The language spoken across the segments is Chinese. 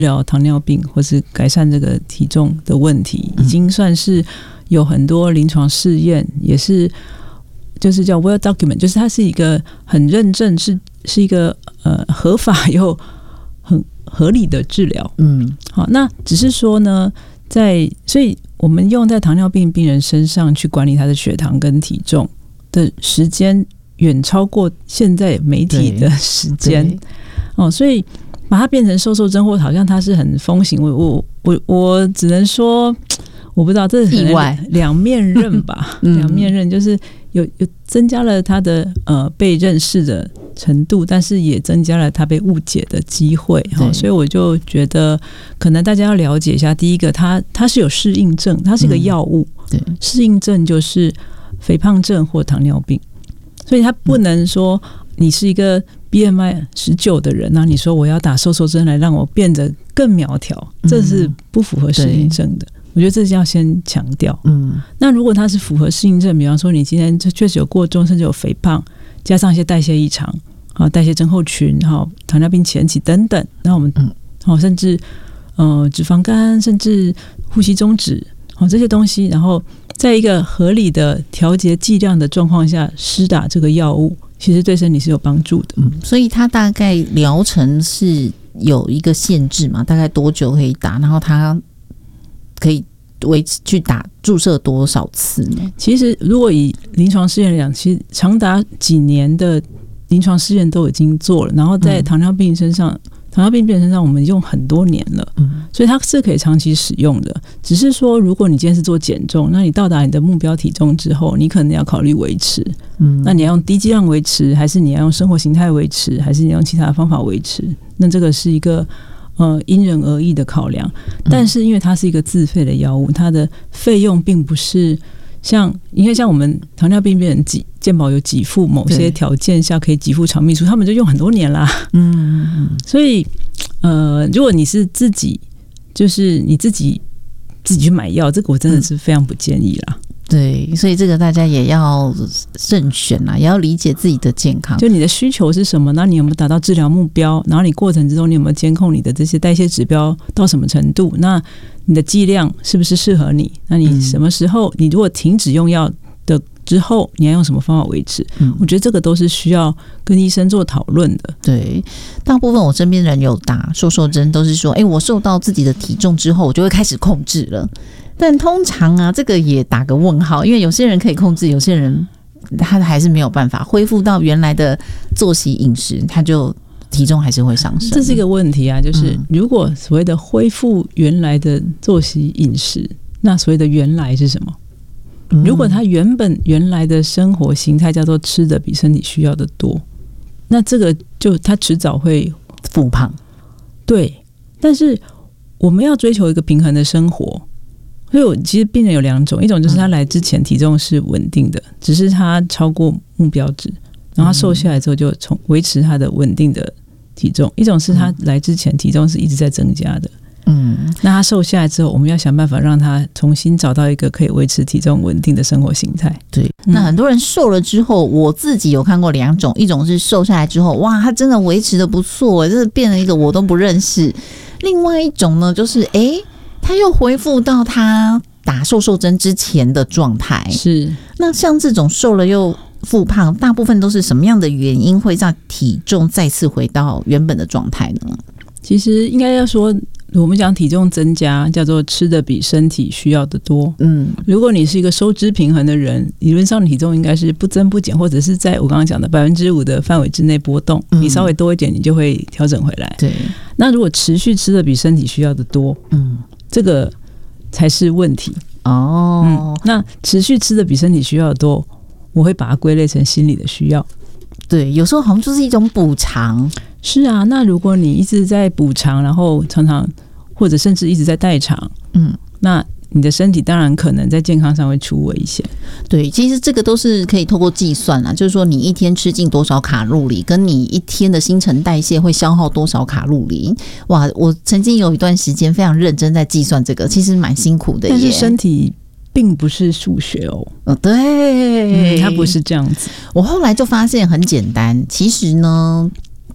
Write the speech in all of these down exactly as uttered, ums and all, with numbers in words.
疗糖尿病或是改善这个体重的问题，已经算是有很多临床试验，也是就是叫 well document， 就是它是一个很认证，是是一个呃合法又很合理的治疗。嗯，好，那只是说呢，在所以我们用在糖尿病病人身上去管理他的血糖跟体重的时间，远超过现在媒体的时间。哦，所以把它变成瘦瘦针，或好像它是很风行，我我我我只能说，我不知道，这是意外两面刃吧，两、嗯、面刃就是有有增加了它的呃被认识的程度，但是也增加了它被误解的机会。哦，所以我就觉得，可能大家要了解一下，第一个，它它是有适应症，它是一个药物，嗯、对，适应症就是肥胖症或糖尿病，所以它不能说你是一个B M I 十九的人，那你说我要打瘦瘦针来让我变得更苗条，这是不符合适应症的。嗯、我觉得这是要先强调。嗯，那如果它是符合适应症，比方说你今天确实有过重，甚至有肥胖，加上一些代谢异常，好，代谢症候群，好，糖尿病前期等等，那我们好，甚至呃脂肪肝，甚至呼吸中止，好，这些东西，然后在一个合理的调节剂量的状况下施打这个药物，其实对身体是有帮助的。 嗯，所以它大概疗程是有一个限制嘛？大概多久可以打？然后它可以维持去打注射多少次呢？ 其实如果以临床试验来讲，其实长达几年的临床试验都已经做了，然后在糖尿病身上。嗯糖尿病病人身上我们用很多年了，嗯，所以它是可以长期使用的。只是说，如果你今天是做减重，那你到达你的目标体重之后，你可能要考虑维持。嗯，那你要用低剂量维持，还是你要用生活形态维持，还是你要用其他的方法维持？那这个是一个呃因人而异的考量。但是因为它是一个自费的药物，它的费用并不是像因为像我们糖尿病病人健保有给付某些条件下可以给付肠泌素，他们就用很多年啦。嗯，所以呃，如果你是自己，就是你自己自己去买药，这个我真的是非常不建议啦。 对，所以这个大家也要慎选啦，也要理解自己的健康。 就你的需求是什么？那你有没有达到治疗目标？然后你过程之中你有没有监控你的这些代谢指标到什么程度？那你的剂量是不是适合你？那你什么时候？嗯、你如果停止用药的之后，你要用什么方法维持？嗯，我觉得这个都是需要跟医生做讨论的。 对，大部分我身边人有打瘦瘦针，都是说，哎、欸，我瘦到自己的体重之后，我就会开始控制了。但通常啊，这个也打个问号，因为有些人可以控制，有些人他还是没有办法恢复到原来的作息饮食，他就体重还是会上升。 这是一个问题啊，就是如果所谓的恢复原来的作息饮食，那所谓的原来是什么？如果他原本原来的生活形态叫做吃的比身体需要的多，那这个就他迟早会复胖。 对，但是我们要追求一个平衡的生活。所以我其实病人有两种，一种就是他来之前体重是稳定的，只是他超过目标值，然后他瘦下来之后就从维持他的稳定的体重；一种是他来之前体重是一直在增加的。嗯，那他瘦下来之后，我们要想办法让他重新找到一个可以维持体重稳定的生活形态。 对，嗯、那很多人瘦了之后，我自己有看过两种，一种是瘦下来之后，哇，他真的维持的不错，真的变成一个我都不认识；另外一种呢，就是哎。欸他又恢复到他打瘦瘦针之前的状态。 是，那像这种瘦了又复胖，大部分都是什么样的原因会让体重再次回到原本的状态呢？ 其实应该要说，我们讲体重增加叫做吃的比身体需要的多。嗯，如果你是一个收支平衡的人，理论上体重应该是不增不减，或者是在我刚刚讲的百分之五的范围之内波动。嗯、你稍微多一点，你就会调整回来。 对， 那如果持续吃的比身体需要的多，嗯。这个才是问题哦、嗯。那持续吃的比身体需要的多，我会把它归类成心理的需要。 对，有时候好像就是一种补偿。 是啊，那如果你一直在补偿，然后常常或者甚至一直在代偿，嗯，那你的身体当然可能在健康上会出危险。 对，其实这个都是可以透过计算啦，就是说你一天吃进多少卡路里，跟你一天的新陈代谢会消耗多少卡路里。哇，我曾经有一段时间非常认真在计算这个，其实蛮辛苦的耶。 但是身体并不是数学哦。 哦，对、 嗯，它不是这样子。 我后来就发现很简单，其实呢，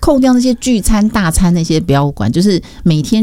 扣掉那些聚餐大餐那些不要管，就是每天